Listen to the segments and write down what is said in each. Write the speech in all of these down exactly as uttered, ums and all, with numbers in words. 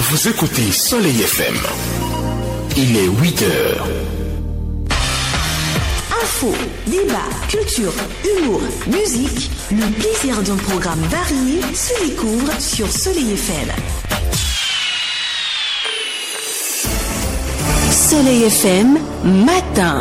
Vous écoutez Soleil F M. Il est huit heures. Info, débat, culture, humour, musique, le plaisir d'un programme varié se découvre sur Soleil F M. Soleil F M, matin.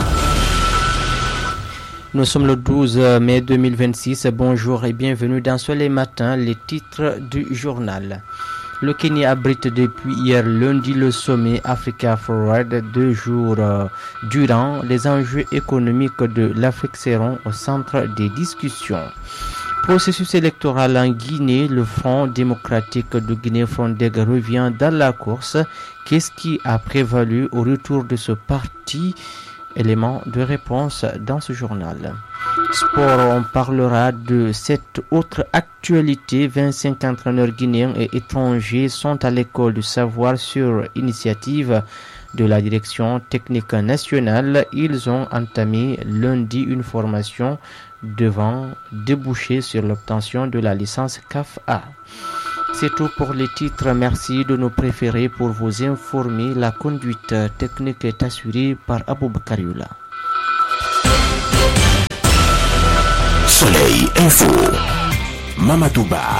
Nous sommes le douze mai deux mille vingt-six. Bonjour et bienvenue dans Soleil Matin, les titres du journal. Le Kenya abrite depuis hier lundi le sommet Africa Forward. Deux jours euh, durant, les enjeux économiques de l'Afrique seront au centre des discussions. Processus électoral en Guinée, le Front démocratique de Guinée, Frondeg, revient dans la course. Qu'est-ce qui a prévalu au retour de ce parti? Élément de réponse dans ce journal. Sport, on parlera de cette autre actualité. vingt-cinq entraîneurs guinéens et étrangers sont à l'école du savoir sur initiative de la direction technique nationale. Ils ont entamé lundi une formation devant déboucher sur l'obtention de la licence C A F A. C'est tout pour les titres. Merci de nous préférer pour vous informer. La conduite technique est assurée par Aboubakar Youla. Soleil Info. Mamadouba.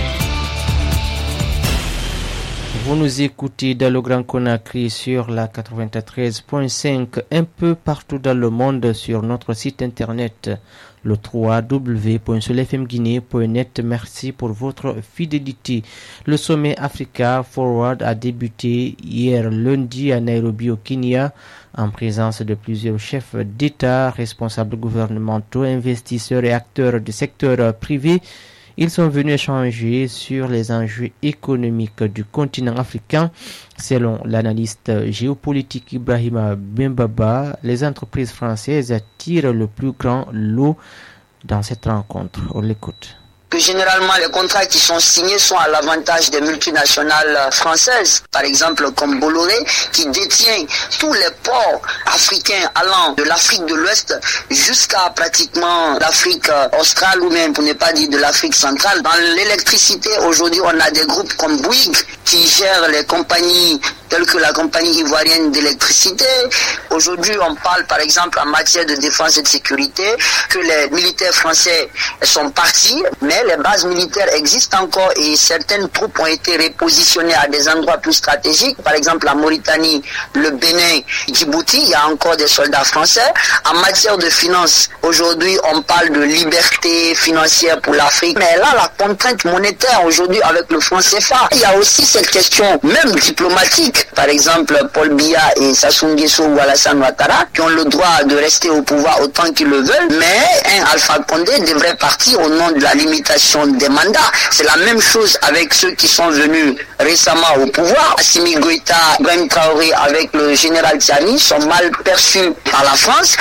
Vous nous écoutez dans le Grand Conakry sur la quatre-vingt-treize point cinq, un peu partout dans le monde sur notre site internet le w w w point soleil f m guinée point net. Merci pour votre fidélité. Le sommet Africa Forward a débuté hier lundi à Nairobi au Kenya en présence de plusieurs chefs d'État, responsables gouvernementaux, investisseurs et acteurs du secteur privé. Ils sont venus échanger sur les enjeux économiques du continent africain. Selon l'analyste géopolitique Ibrahima Bimbaba, les entreprises françaises attirent le plus grand lot dans cette rencontre. On l'écoute. Que généralement les contrats qui sont signés sont à l'avantage des multinationales françaises, par exemple comme Bolloré, qui détient tous les ports africains allant de l'Afrique de l'Ouest jusqu'à pratiquement l'Afrique australe ou même, pour ne pas dire de l'Afrique centrale. Dans l'électricité, aujourd'hui, on a des groupes comme Bouygues qui gèrent les compagnies telles que la compagnie ivoirienne d'électricité. Aujourd'hui, on parle par exemple en matière de défense et de sécurité que les militaires français sont partis, mais les bases militaires existent encore et certaines troupes ont été repositionnées à des endroits plus stratégiques. Par exemple, la Mauritanie, le Bénin, Djibouti, il y a encore des soldats français. En matière de finances, aujourd'hui, on parle de liberté financière pour l'Afrique. Mais là, la contrainte monétaire aujourd'hui avec le franc C F A, il y a aussi cette question même diplomatique. Par exemple, Paul Biya et Sassou Nguesso ou Alassane Ouattara qui ont le droit de rester au pouvoir autant qu'ils le veulent, mais un Alpha Condé devrait partir au nom de la limitation des mandats. C'est la même chose avec ceux qui sont venus récemment au pouvoir. Assimi Goïta, Ibrahim Traoré avec le général Tiani sont mal perçus par la France.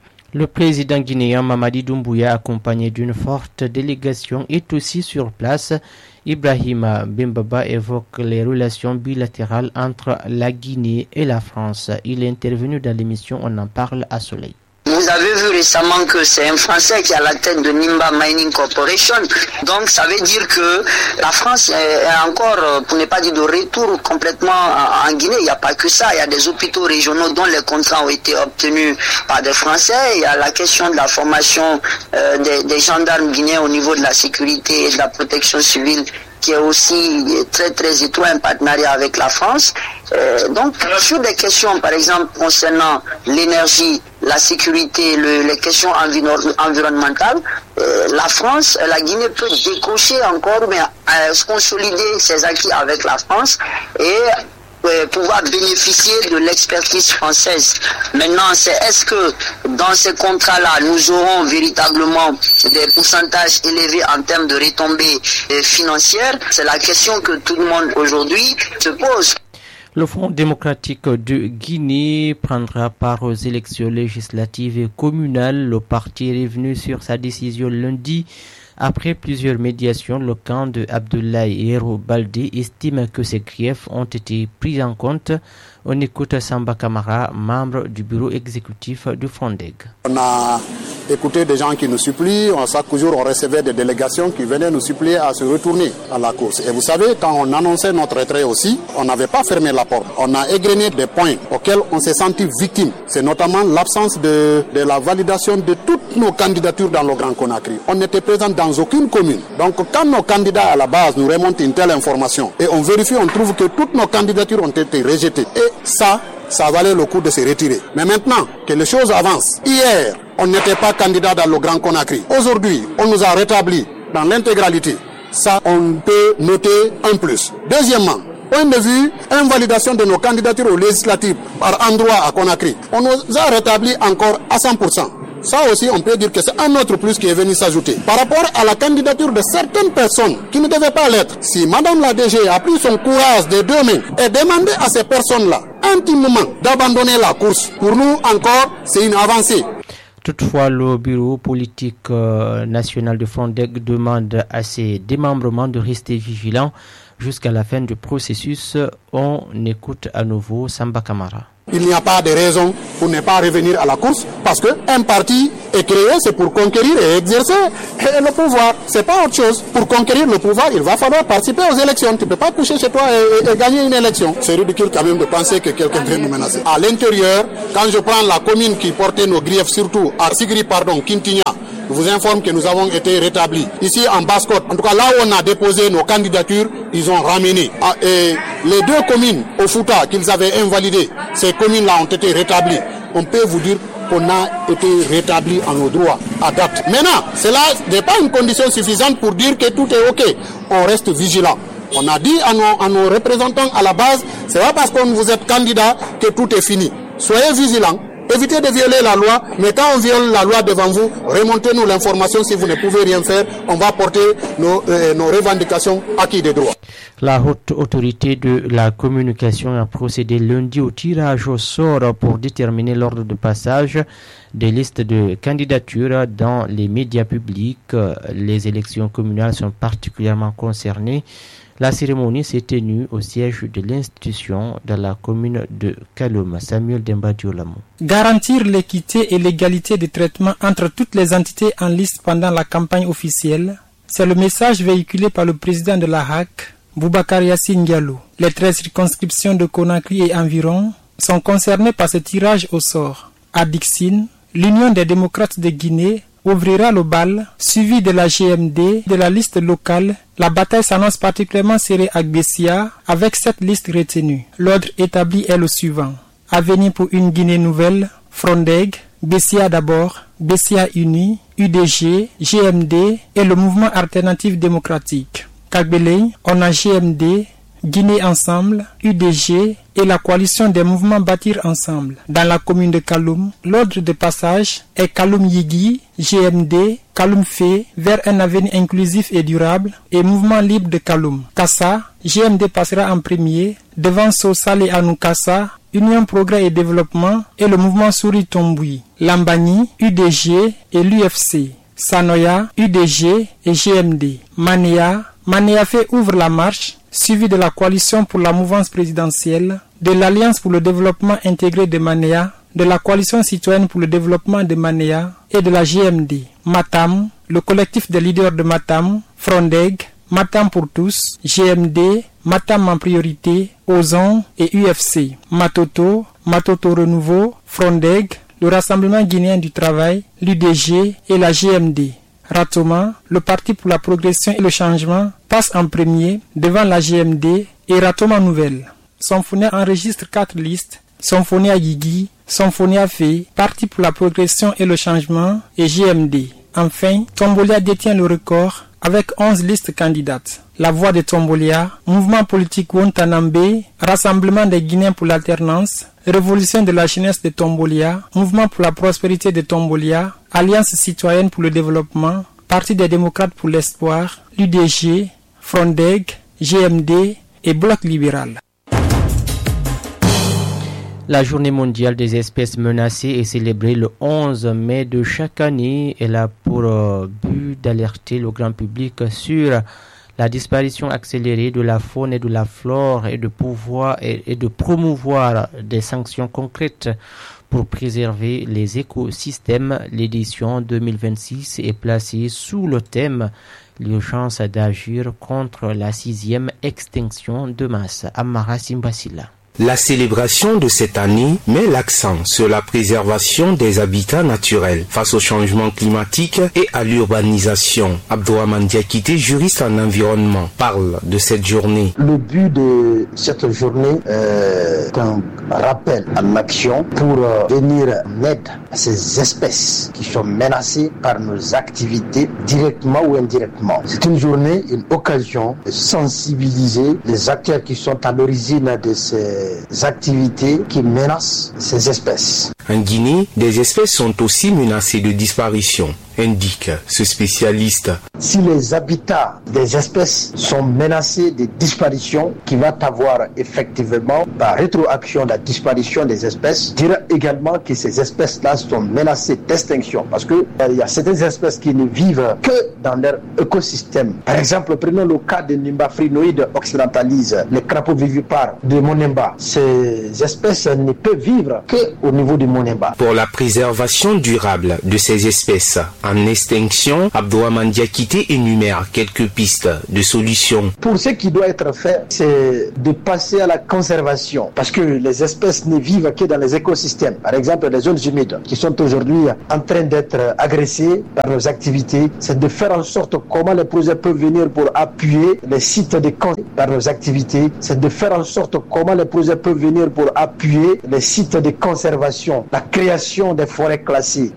Le président guinéen Mamadi Doumbouya, accompagné d'une forte délégation, est aussi sur place. Ibrahima Bimbaba évoque les relations bilatérales entre la Guinée et la France. Il est intervenu dans l'émission On en parle à Soleil. Vous avez vu récemment que c'est un Français qui est à la tête de Nimba Mining Corporation. Donc ça veut dire que la France est encore, pour ne pas dire de retour complètement en Guinée. Il n'y a pas que ça. Il y a des hôpitaux régionaux dont les contrats ont été obtenus par des Français. Il y a la question de la formation euh, des, des gendarmes guinéens au niveau de la sécurité et de la protection civile, qui est aussi très très étroit en partenariat avec la France. Euh, donc sur des questions par exemple concernant l'énergie, la sécurité, le, les questions enviro- environnementales, euh, la France, la Guinée peut décrocher encore, mais euh, consolider ses acquis avec la France et euh, pouvoir bénéficier de l'expertise française. Maintenant, c'est est-ce que dans ces contrats-là, nous aurons véritablement des pourcentages élevés en termes de retombées euh, financières? C'est la question que tout le monde aujourd'hui se pose. Le Front démocratique de Guinée prendra part aux élections législatives et communales. Le parti est revenu sur sa décision lundi. Après plusieurs médiations, le camp de Abdoulaye Hero Baldé estime que ces griefs ont été pris en compte. On écoute Samba Kamara, membre du bureau exécutif du Frondeg. On a écouté des gens qui nous supplient. Chaque jour, on recevait des délégations qui venaient nous supplier à se retourner à la course. Et vous savez, quand on annonçait notre retrait aussi, on n'avait pas fermé la porte. On a égrené des points auxquels on s'est senti victime. C'est notamment l'absence de, de la validation de toutes nos candidatures dans le Grand Conakry. On n'était présent dans aucune commune. Donc, quand nos candidats à la base nous remontent une telle information et on vérifie, on trouve que toutes nos candidatures ont été rejetées. Et ça, ça valait le coup de se retirer. Mais maintenant que les choses avancent, hier, on n'était pas candidat dans le Grand Conakry. Aujourd'hui, on nous a rétablis dans l'intégralité. Ça, on peut noter un plus. Deuxièmement, point de vue, invalidation de nos candidatures aux législatives par endroit à Conakry. On nous a rétablis encore à cent pour cent. Ça aussi, on peut dire que c'est un autre plus qui est venu s'ajouter. Par rapport à la candidature de certaines personnes qui ne devaient pas l'être, si Madame la D G a pris son courage des deux mains et demandé à ces personnes-là, intimement, d'abandonner la course, pour nous encore, c'est une avancée. Toutefois, le bureau politique euh, national de Frondeg demande à ses démembrements de rester vigilants jusqu'à la fin du processus. On écoute à nouveau Samba Kamara. Il n'y a pas de raison pour ne pas revenir à la course parce qu'un parti est créé, c'est pour conquérir et exercer le pouvoir. C'est pas autre chose. Pour conquérir le pouvoir, il va falloir participer aux élections. Tu ne peux pas coucher chez toi et, et, et gagner une élection. C'est ridicule quand même de penser que quelqu'un vient nous menacer. À l'intérieur, quand je prends la commune qui portait nos griefs, surtout à Sigri, pardon, Kintinia, je vous informe que nous avons été rétablis. Ici en Basse-Côte, en tout cas là où on a déposé nos candidatures, ils ont ramené. Ah, et les deux communes au Fouta qu'ils avaient invalidées, ces communes-là ont été rétablies. On peut vous dire qu'on a été rétablis en nos droits à date. Maintenant, cela n'est pas une condition suffisante pour dire que tout est OK. On reste vigilant. On a dit à nos, à nos représentants à la base, c'est pas parce que vous êtes candidat que tout est fini. Soyez vigilants. Évitez de violer la loi, mais quand on viole la loi devant vous, remontez-nous l'information. Si vous ne pouvez rien faire, on va porter nos, euh, nos revendications acquis des droits. La haute autorité de la communication a procédé lundi au tirage au sort pour déterminer l'ordre de passage des listes de candidatures dans les médias publics. Les élections communales sont particulièrement concernées. La cérémonie s'est tenue au siège de l'institution dans la commune de Kaloum. Samuel Demba-Diolamo. Garantir l'équité et l'égalité de traitement entre toutes les entités en liste pendant la campagne officielle, c'est le message véhiculé par le président de la H A C, Boubacar Yassine Diallo. Les treize circonscriptions de Conakry et environ sont concernées par ce tirage au sort. À Dixine, l'Union des démocrates de Guinée ouvrira le bal, suivi de la G M D, de la liste locale. La bataille s'annonce particulièrement serrée à Gbessia, avec cette liste retenue. L'ordre établi est le suivant. Avenir pour une Guinée nouvelle, Frondeg, Gbessia d'abord, Gbessia Uni, U D G, G M D et le mouvement alternatif démocratique. Kagbelei, on a G M D, Guinée Ensemble, U D G et la coalition des mouvements Bâtir Ensemble. Dans la commune de Kaloum, l'ordre de passage est Kaloum Yigi, G M D, Kaloum Fé, vers un avenir inclusif et durable, et mouvement libre de Kaloum. Kassa, G M D passera en premier, devant Sosal et Anoukassa, Union Progrès et Développement et le mouvement Souri Tomboui. Lambani, U D G et l'U F C. Sanoya, U D G et G M D. Mania, Maniafé ouvre la marche, suivi de la coalition pour la mouvance présidentielle, de l'Alliance pour le développement intégré de Mania, de la coalition citoyenne pour le développement de Mania et de la G M D. Matam, le collectif des leaders de Matam, Frondeg, Matam pour tous, G M D, Matam en priorité, Ozon et U F C. Matoto, Matoto Renouveau, Frondeg, le Rassemblement guinéen du travail, l'U D G et la G M D. Ratoma, le Parti pour la progression et le changement, passe en premier devant la G M D et Ratoma Nouvelle. Symphonia enregistre quatre listes, Symphonia Yigi, Symphonia Fé, Parti pour la progression et le changement et G M D. Enfin, Tombolia détient le record avec onze listes candidates. La Voix de Tombolia, Mouvement politique Wontanambe, Rassemblement des Guinéens pour l'alternance, Révolution de la jeunesse de Tombolia, Mouvement pour la prospérité de Tombolia, Alliance citoyenne pour le développement, Parti des démocrates pour l'espoir, l'U D G, Frondeg, G M D et Bloc libéral. La journée mondiale des espèces menacées est célébrée le onze mai de chaque année. Elle a pour but d'alerter le grand public sur La disparition accélérée de la faune et de la flore et de pouvoir et, et de promouvoir des sanctions concrètes pour préserver les écosystèmes. L'édition deux mille vingt-six est placée sous le thème l'urgence d'agir contre la sixième extinction de masse. Amara Simbasila. La célébration de cette année met l'accent sur la préservation des habitats naturels face au changement climatique et à l'urbanisation. Abdourahmane Diakité, juriste en environnement, parle de cette journée. Le but de cette journée est un rappel en action pour venir en aide à ces espèces qui sont menacées par nos activités directement ou indirectement. C'est une journée, une occasion de sensibiliser les acteurs qui sont à l'origine de ces activités qui menacent ces espèces. En Guinée, des espèces sont aussi menacées de disparition, indique ce spécialiste. Si les habitats des espèces sont menacés de disparition, qui va avoir effectivement par rétroaction la disparition des espèces, dira également que ces espèces-là sont menacées d'extinction parce que il y a certaines espèces qui ne vivent que dans leur écosystème. Par exemple, prenons le cas de Nimba frinoïde occidentalis, les crapauds vivipares de Monemba. Ces espèces ne peuvent vivre que au niveau du Monemba. Pour la préservation durable de ces espèces en extinction, Abdourahmane Diakité énumère quelques pistes de solutions. Pour ce qui doit être fait, c'est de passer à la conservation parce que les espèces ne vivent que dans les écosystèmes. Par exemple, les zones humides qui sont aujourd'hui en train d'être agressées par nos activités, c'est de faire en sorte comment les projets peuvent venir pour appuyer les sites de conservation par nos activités, c'est de faire en sorte comment les projets peuvent venir pour appuyer les sites de conservation, la création des forêts classées.